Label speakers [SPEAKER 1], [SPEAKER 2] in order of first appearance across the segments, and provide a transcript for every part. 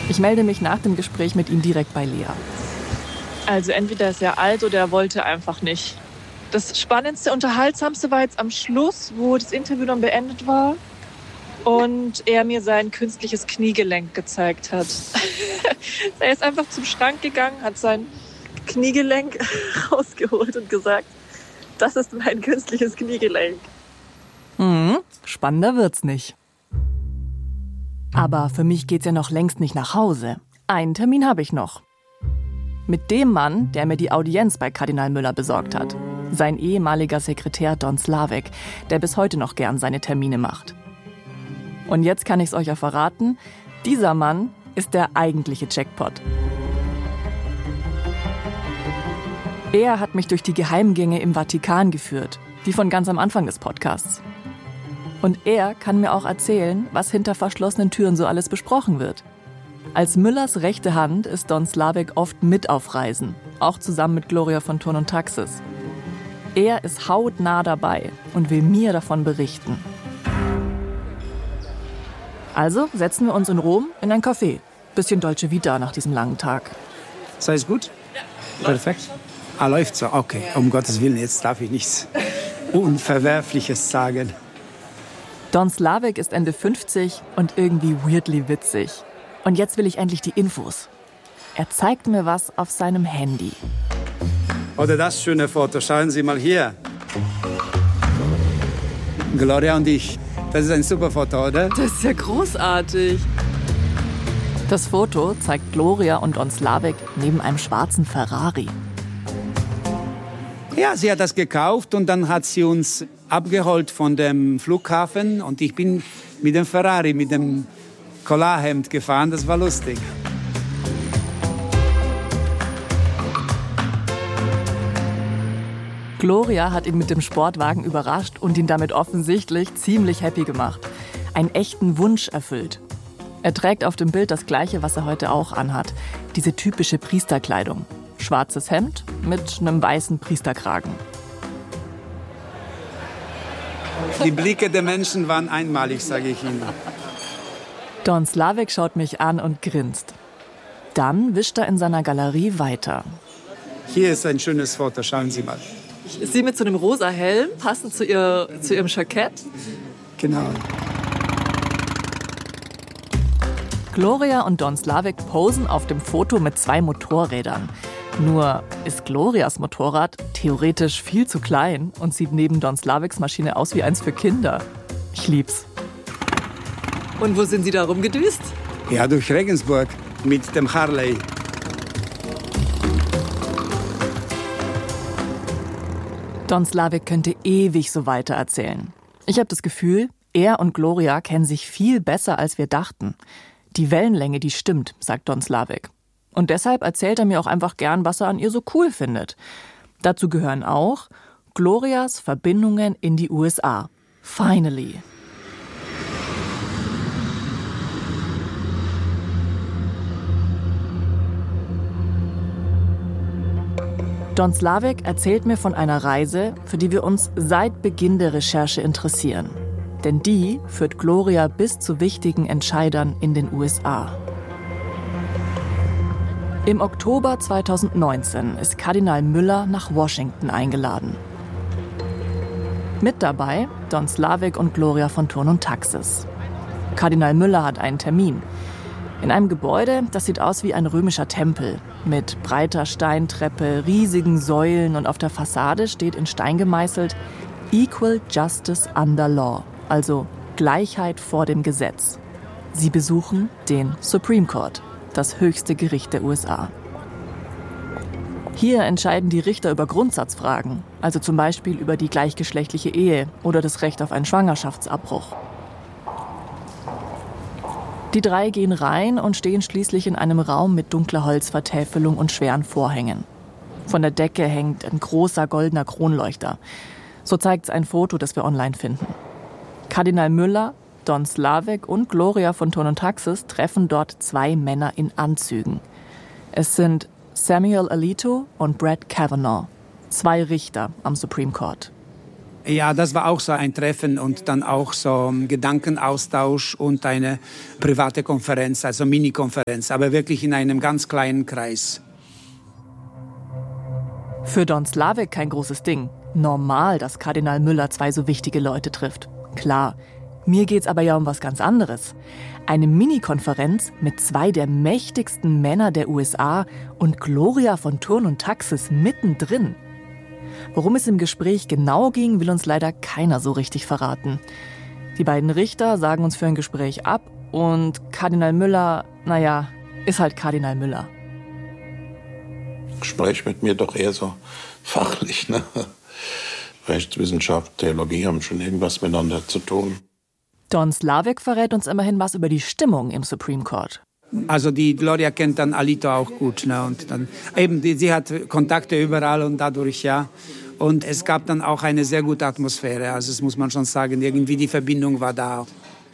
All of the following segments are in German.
[SPEAKER 1] Ich melde mich nach dem Gespräch mit ihm direkt bei Lea.
[SPEAKER 2] Also entweder ist er alt oder er wollte einfach nicht. Das Spannendste, Unterhaltsamste war jetzt am Schluss, wo das Interview dann beendet war und er mir sein künstliches Kniegelenk gezeigt hat. Er ist einfach zum Schrank gegangen, hat sein Kniegelenk rausgeholt und gesagt, das ist mein künstliches Kniegelenk.
[SPEAKER 1] Spannender wird's nicht. Aber für mich geht's ja noch längst nicht nach Hause. Einen Termin habe ich noch. Mit dem Mann, der mir die Audienz bei Kardinal Müller besorgt hat. Sein ehemaliger Sekretär Don Slavek, der bis heute noch gern seine Termine macht. Und jetzt kann ich's euch ja verraten, dieser Mann ist der eigentliche Jackpot. Er hat mich durch die Geheimgänge im Vatikan geführt, die von ganz am Anfang des Podcasts. Und er kann mir auch erzählen, was hinter verschlossenen Türen so alles besprochen wird. Als Müllers rechte Hand ist Don Slavek oft mit auf Reisen, auch zusammen mit Gloria von Thurn und Taxis. Er ist hautnah dabei und will mir davon berichten. Also setzen wir uns in Rom in ein Café. Bisschen Dolce Vita nach diesem langen Tag.
[SPEAKER 3] Ist alles gut? Ja. Perfekt. Läuft so. Okay, um Gottes Willen, jetzt darf ich nichts Unverwerfliches sagen.
[SPEAKER 1] Don Slavek ist Ende 50 und irgendwie weirdly witzig. Und jetzt will ich endlich die Infos. Er zeigt mir was auf seinem Handy.
[SPEAKER 3] Oder das schöne Foto, schauen Sie mal hier. Gloria und ich. Das ist ein super Foto, oder?
[SPEAKER 1] Das ist ja großartig. Das Foto zeigt Gloria und Don Slavek neben einem schwarzen Ferrari.
[SPEAKER 3] Ja, sie hat das gekauft und dann hat sie uns abgeholt von dem Flughafen. Und ich bin mit dem Ferrari, mit dem Collarhemd gefahren. Das war lustig.
[SPEAKER 1] Gloria hat ihn mit dem Sportwagen überrascht und ihn damit offensichtlich ziemlich happy gemacht. Einen echten Wunsch erfüllt. Er trägt auf dem Bild das Gleiche, was er heute auch anhat. Diese typische Priesterkleidung. Schwarzes Hemd mit einem weißen Priesterkragen.
[SPEAKER 3] Die Blicke der Menschen waren einmalig, sage ich Ihnen.
[SPEAKER 1] Don Slavek schaut mich an und grinst. Dann wischt er in seiner Galerie weiter.
[SPEAKER 3] Hier ist ein schönes Foto, schauen Sie mal.
[SPEAKER 1] Ist sie mit so einem rosa Helm, passend zu ihrem Jackett?
[SPEAKER 3] Genau.
[SPEAKER 1] Gloria und Don Slavek posen auf dem Foto mit 2 Motorrädern. Nur ist Glorias Motorrad theoretisch viel zu klein und sieht neben Don Slaveks Maschine aus wie eins für Kinder. Ich lieb's. Und wo sind Sie da rumgedüst?
[SPEAKER 3] Ja, durch Regensburg mit dem Harley.
[SPEAKER 1] Don Slavek könnte ewig so weitererzählen. Ich habe das Gefühl, er und Gloria kennen sich viel besser, als wir dachten. Die Wellenlänge, die stimmt, sagt Don Slavek. Und deshalb erzählt er mir auch einfach gern, was er an ihr so cool findet. Dazu gehören auch Glorias Verbindungen in die USA. Finally. Don Slavek erzählt mir von einer Reise, für die wir uns seit Beginn der Recherche interessieren. Denn die führt Gloria bis zu wichtigen Entscheidern in den USA. Im Oktober 2019 ist Kardinal Müller nach Washington eingeladen. Mit dabei Don Slavek und Gloria von Thurn und Taxis. Kardinal Müller hat einen Termin. In einem Gebäude, das sieht aus wie ein römischer Tempel. Mit breiter Steintreppe, riesigen Säulen und auf der Fassade steht in Stein gemeißelt Equal Justice under Law, also Gleichheit vor dem Gesetz. Sie besuchen den Supreme Court, das höchste Gericht der USA. Hier entscheiden die Richter über Grundsatzfragen, also zum Beispiel über die gleichgeschlechtliche Ehe oder das Recht auf einen Schwangerschaftsabbruch. Die 3 gehen rein und stehen schließlich in einem Raum mit dunkler Holzvertäfelung und schweren Vorhängen. Von der Decke hängt ein großer goldener Kronleuchter. So zeigt es ein Foto, das wir online finden. Kardinal Müller, Don Slavek und Gloria von Thurn und Taxis treffen dort 2 Männer in Anzügen. Es sind Samuel Alito und Brett Kavanaugh, 2 Richter am Supreme Court.
[SPEAKER 3] Ja, das war auch so ein Treffen und dann auch so ein Gedankenaustausch und eine private Konferenz, also Mini-Konferenz, aber wirklich in einem ganz kleinen Kreis.
[SPEAKER 1] Für Don Slavek kein großes Ding. Normal, dass Kardinal Müller 2 so wichtige Leute trifft. Klar, mir geht's aber ja um was ganz anderes. Eine Mini-Konferenz mit 2 der mächtigsten Männer der USA und Gloria von Thurn und Taxis mittendrin. Worum es im Gespräch genau ging, will uns leider keiner so richtig verraten. Die beiden Richter sagen uns für ein Gespräch ab und Kardinal Müller, naja, ist halt Kardinal Müller.
[SPEAKER 4] Gespräch mit mir doch eher so fachlich, ne? Rechtswissenschaft, Theologie haben schon irgendwas miteinander zu tun.
[SPEAKER 1] Don Slavek verrät uns immerhin was über die Stimmung im Supreme Court.
[SPEAKER 3] Also die Gloria kennt dann Alito auch gut, ne? Und dann eben sie hat Kontakte überall und dadurch ja. Und es gab dann auch eine sehr gute Atmosphäre. Also das muss man schon sagen, irgendwie die Verbindung war da.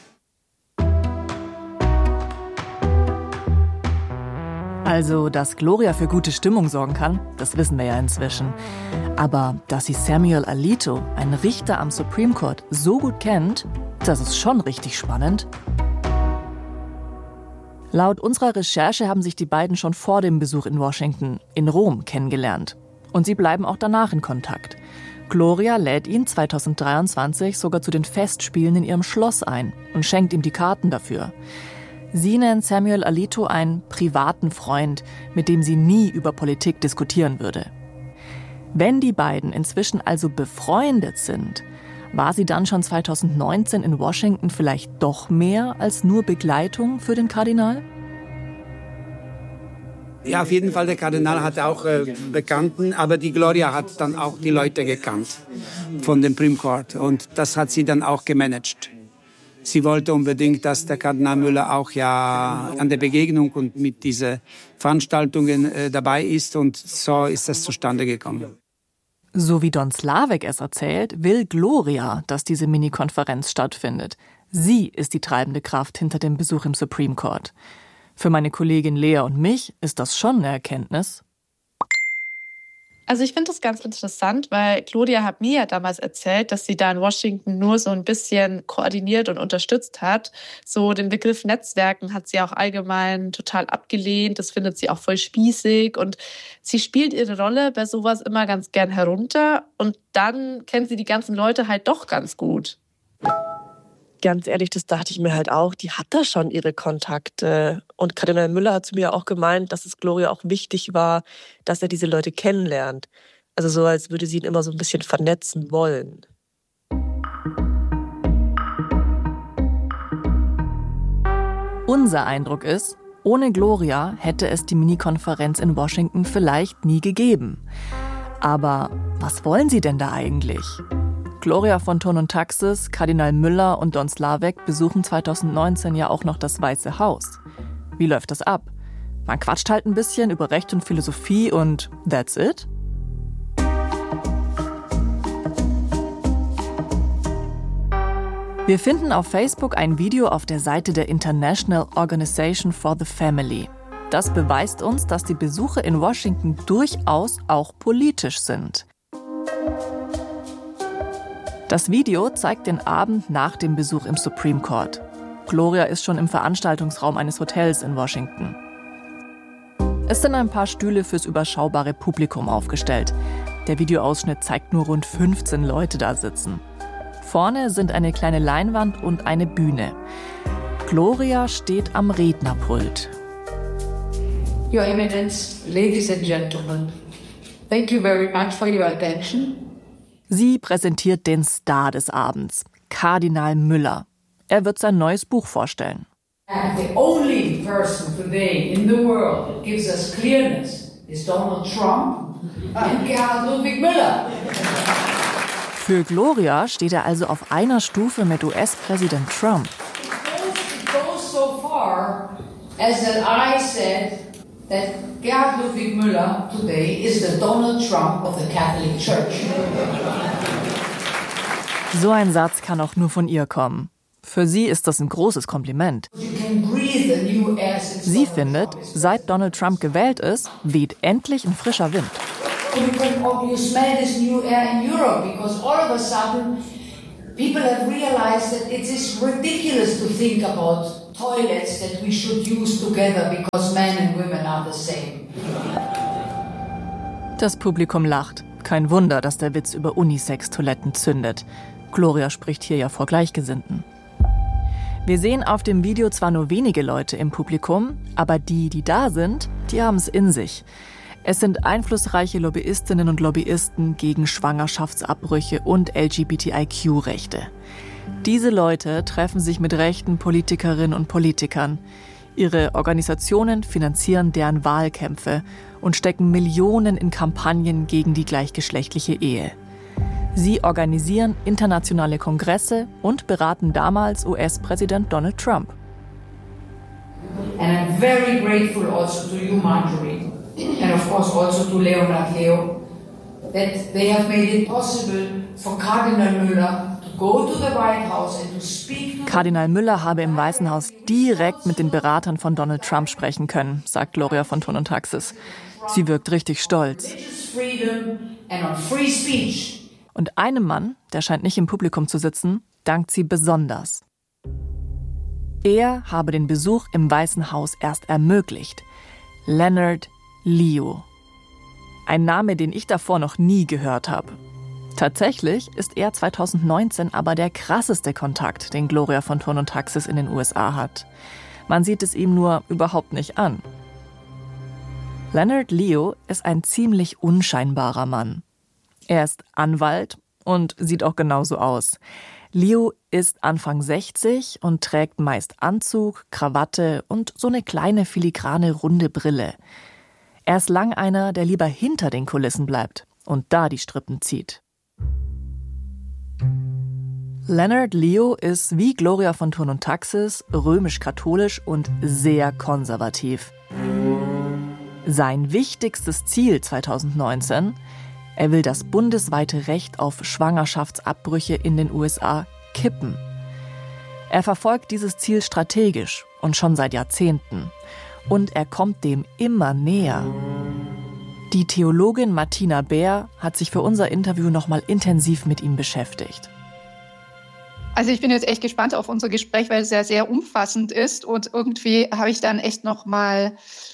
[SPEAKER 1] Also, dass Gloria für gute Stimmung sorgen kann, das wissen wir ja inzwischen. Aber dass sie Samuel Alito, einen Richter am Supreme Court, so gut kennt, das ist schon richtig spannend. Laut unserer Recherche haben sich die beiden schon vor dem Besuch in Washington, in Rom, kennengelernt. Und sie bleiben auch danach in Kontakt. Gloria lädt ihn 2023 sogar zu den Festspielen in ihrem Schloss ein und schenkt ihm die Karten dafür. Sie nennt Samuel Alito einen privaten Freund, mit dem sie nie über Politik diskutieren würde. Wenn die beiden inzwischen also befreundet sind, war sie dann schon 2019 in Washington vielleicht doch mehr als nur Begleitung für den Kardinal?
[SPEAKER 3] Ja, auf jeden Fall, der Kardinal hatte auch Bekannten, aber die Gloria hat dann auch die Leute gekannt von dem Supreme Court und das hat sie dann auch gemanagt. Sie wollte unbedingt, dass der Kardinal Müller auch ja an der Begegnung und mit diesen Veranstaltungen dabei ist und so ist das zustande gekommen.
[SPEAKER 1] So wie Don Slavek es erzählt, will Gloria, dass diese Mini-Konferenz stattfindet. Sie ist die treibende Kraft hinter dem Besuch im Supreme Court. Für meine Kollegin Lea und mich ist das schon eine Erkenntnis.
[SPEAKER 5] Also ich finde das ganz interessant, weil Gloria hat mir ja damals erzählt, dass sie da in Washington nur so ein bisschen koordiniert und unterstützt hat. So den Begriff Netzwerken hat sie auch allgemein total abgelehnt. Das findet sie auch voll spießig. Und sie spielt ihre Rolle bei sowas immer ganz gern herunter. Und dann kennt sie die ganzen Leute halt doch ganz gut.
[SPEAKER 6] Ganz ehrlich, das dachte ich mir halt auch, die hat da schon ihre Kontakte. Und Kardinal Müller hat zu mir auch gemeint, dass es Gloria auch wichtig war, dass er diese Leute kennenlernt. Also so, als würde sie ihn immer so ein bisschen vernetzen wollen.
[SPEAKER 1] Unser Eindruck ist, ohne Gloria hätte es die Mini-Konferenz in Washington vielleicht nie gegeben. Aber was wollen sie denn da eigentlich? Gloria von Thurn und Taxis, Kardinal Müller und Don Slavek besuchen 2019 ja auch noch das Weiße Haus. Wie läuft das ab? Man quatscht halt ein bisschen über Recht und Philosophie und that's it? Wir finden auf Facebook ein Video auf der Seite der International Organization for the Family. Das beweist uns, dass die Besuche in Washington durchaus auch politisch sind. Das Video zeigt den Abend nach dem Besuch im Supreme Court. Gloria ist schon im Veranstaltungsraum eines Hotels in Washington. Es sind ein paar Stühle fürs überschaubare Publikum aufgestellt. Der Videoausschnitt zeigt nur rund 15 Leute da sitzen. Vorne sind eine kleine Leinwand und eine Bühne. Gloria steht am Rednerpult.
[SPEAKER 7] Your Eminence, ladies and gentlemen, thank you very much for your attention.
[SPEAKER 1] Sie präsentiert den Star des Abends, Kardinal Müller. Er wird sein neues Buch vorstellen.
[SPEAKER 7] The only person today in the world that gives us clearness is Donald Trump and Gerhard Ludwig Müller.
[SPEAKER 1] Für Gloria steht er also auf einer Stufe mit US-Präsident Trump.
[SPEAKER 7] It goes so far as that I said that Gerhard Ludwig Müller today is the Donald Trump of the Catholic Church.
[SPEAKER 1] So ein Satz kann auch nur von ihr kommen. Für sie ist das ein großes Kompliment. Sie findet, seit Donald Trump gewählt ist, weht endlich ein frischer Wind.
[SPEAKER 7] you smell this new air in Europe, because all of a sudden people have realized that it is ridiculous to think about toilets that we should use together because men and women are the same.
[SPEAKER 1] Das Publikum lacht. Kein Wunder, dass der Witz über Unisex-Toiletten zündet. Gloria spricht hier ja vor Gleichgesinnten. Wir sehen auf dem Video zwar nur wenige Leute im Publikum, aber die da sind, die haben es in sich. Es sind einflussreiche Lobbyistinnen und Lobbyisten gegen Schwangerschaftsabbrüche und LGBTIQ-Rechte. Diese Leute treffen sich mit rechten Politikerinnen und Politikern. Ihre Organisationen finanzieren deren Wahlkämpfe und stecken Millionen in Kampagnen gegen die gleichgeschlechtliche Ehe. Sie organisieren internationale Kongresse und beraten damals US-Präsident Donald Trump.
[SPEAKER 7] And I'm very grateful also to you, Marjorie, and of course also to Leonard Leo, that they have made it possible for Kardinal Müller to go to the White House and to speak to...
[SPEAKER 1] Kardinal Müller habe im Weißen Haus direkt mit den Beratern von Donald Trump sprechen können, sagt Gloria von Thurn und Taxis. Sie wirkt richtig stolz. Und einem Mann, der scheint nicht im Publikum zu sitzen, dankt sie besonders. Er habe den Besuch im Weißen Haus erst ermöglicht. Leonard Leo. Ein Name, den ich davor noch nie gehört habe. Tatsächlich ist er 2019 aber der krasseste Kontakt, den Gloria von Thurn und Taxis in den USA hat. Man sieht es ihm nur überhaupt nicht an. Leonard Leo ist ein ziemlich unscheinbarer Mann. Er ist Anwalt und sieht auch genauso aus. Leo ist Anfang 60 und trägt meist Anzug, Krawatte und so eine kleine filigrane runde Brille. Er ist lang einer, der lieber hinter den Kulissen bleibt und da die Strippen zieht. Leonard Leo ist wie Gloria von Thurn und Taxis römisch-katholisch und sehr konservativ. Sein wichtigstes Ziel 2019: Er will das bundesweite Recht auf Schwangerschaftsabbrüche in den USA kippen. Er verfolgt dieses Ziel strategisch und schon seit Jahrzehnten. Und er kommt dem immer näher. Die Theologin Martina Beer hat sich für unser Interview nochmal intensiv mit ihm beschäftigt.
[SPEAKER 8] Also ich bin jetzt echt gespannt auf unser Gespräch, weil es ja sehr umfassend ist. Und irgendwie habe ich dann echt nochmal,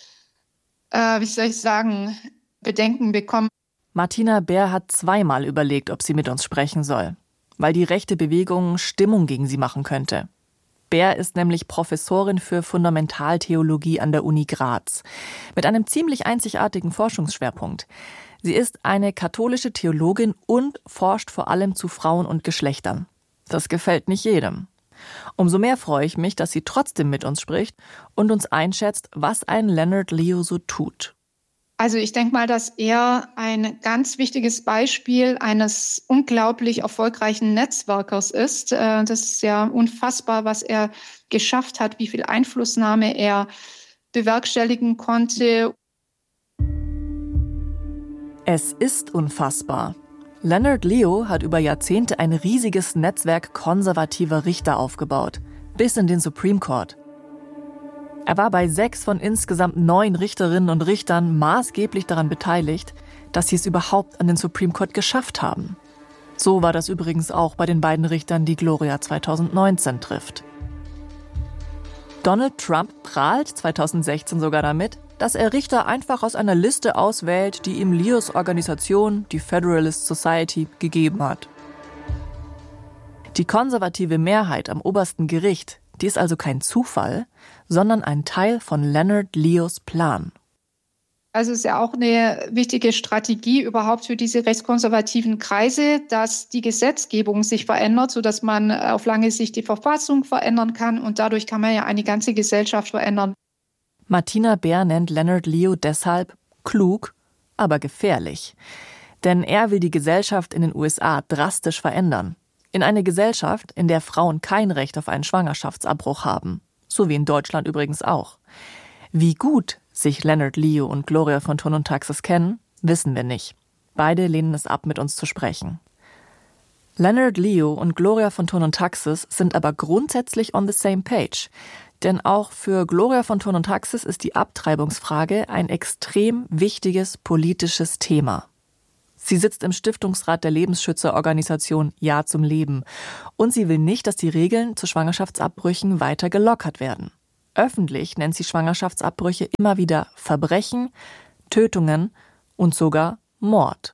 [SPEAKER 8] Bedenken bekommen.
[SPEAKER 1] Martina Beer hat zweimal überlegt, ob sie mit uns sprechen soll, weil die rechte Bewegung Stimmung gegen sie machen könnte. Beer ist nämlich Professorin für Fundamentaltheologie an der Uni Graz, mit einem ziemlich einzigartigen Forschungsschwerpunkt. Sie ist eine katholische Theologin und forscht vor allem zu Frauen und Geschlechtern. Das gefällt nicht jedem. Umso mehr freue ich mich, dass sie trotzdem mit uns spricht und uns einschätzt, was ein Leonard Leo so tut.
[SPEAKER 8] Also ich denke mal, dass er ein ganz wichtiges Beispiel eines unglaublich erfolgreichen Netzwerkers ist. Das ist ja unfassbar, was er geschafft hat, wie viel Einflussnahme er bewerkstelligen konnte.
[SPEAKER 1] Es ist unfassbar. Leonard Leo hat über Jahrzehnte ein riesiges Netzwerk konservativer Richter aufgebaut, bis in den Supreme Court. Er war bei 6 von insgesamt 9 Richterinnen und Richtern maßgeblich daran beteiligt, dass sie es überhaupt an den Supreme Court geschafft haben. So war das übrigens auch bei den beiden Richtern, die Gloria 2019 trifft. Donald Trump prahlt 2016 sogar damit, dass er Richter einfach aus einer Liste auswählt, die ihm Leos Organisation, die Federalist Society, gegeben hat. Die konservative Mehrheit am obersten Gericht, die ist also kein Zufall, sondern ein Teil von Leonard Leos Plan.
[SPEAKER 8] Also es ist ja auch eine wichtige Strategie überhaupt für diese rechtskonservativen Kreise, dass die Gesetzgebung sich verändert, sodass man auf lange Sicht die Verfassung verändern kann und dadurch kann man ja eine ganze Gesellschaft verändern.
[SPEAKER 1] Martina Beer nennt Leonard Leo deshalb klug, aber gefährlich. Denn er will die Gesellschaft in den USA drastisch verändern. In eine Gesellschaft, in der Frauen kein Recht auf einen Schwangerschaftsabbruch haben. So wie in Deutschland übrigens auch. Wie gut sich Leonard Leo und Gloria von Thurn und Taxis kennen, wissen wir nicht. Beide lehnen es ab, mit uns zu sprechen. Leonard Leo und Gloria von Thurn und Taxis sind aber grundsätzlich on the same page. Denn auch für Gloria von Thurn und Taxis ist die Abtreibungsfrage ein extrem wichtiges politisches Thema. Sie sitzt im Stiftungsrat der Lebensschützerorganisation Ja zum Leben. Und sie will nicht, dass die Regeln zu Schwangerschaftsabbrüchen weiter gelockert werden. Öffentlich nennt sie Schwangerschaftsabbrüche immer wieder Verbrechen, Tötungen und sogar Mord.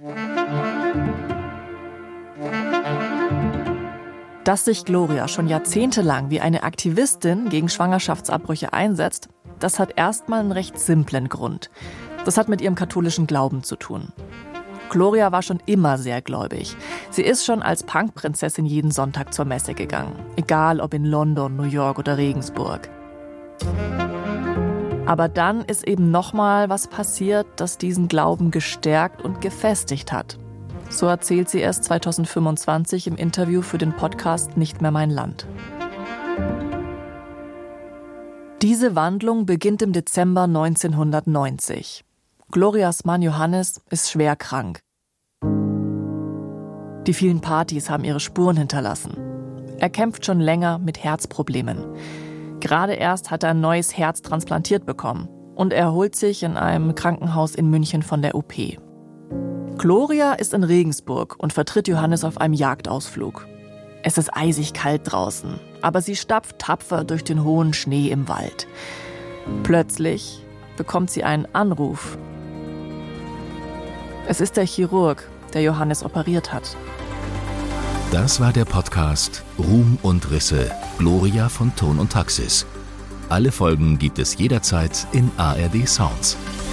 [SPEAKER 1] Dass sich Gloria schon jahrzehntelang wie eine Aktivistin gegen Schwangerschaftsabbrüche einsetzt, das hat erstmal einen recht simplen Grund. Das hat mit ihrem katholischen Glauben zu tun. Gloria war schon immer sehr gläubig. Sie ist schon als Punkprinzessin jeden Sonntag zur Messe gegangen. Egal ob in London, New York oder Regensburg. Aber dann ist eben nochmal was passiert, das diesen Glauben gestärkt und gefestigt hat. So erzählt sie es 2025 im Interview für den Podcast Nicht mehr mein Land. Diese Wandlung beginnt im Dezember 1990. Glorias Mann Johannes ist schwer krank. Die vielen Partys haben ihre Spuren hinterlassen. Er kämpft schon länger mit Herzproblemen. Gerade erst hat er ein neues Herz transplantiert bekommen und er erholt sich in einem Krankenhaus in München von der OP. Gloria ist in Regensburg und vertritt Johannes auf einem Jagdausflug. Es ist eisig kalt draußen, aber sie stapft tapfer durch den hohen Schnee im Wald. Plötzlich bekommt sie einen Anruf. Es ist der Chirurg, der Johannes operiert hat.
[SPEAKER 9] Das war der Podcast Ruhm und Risse, Gloria von Ton und Taxis. Alle Folgen gibt es jederzeit in ARD Sounds.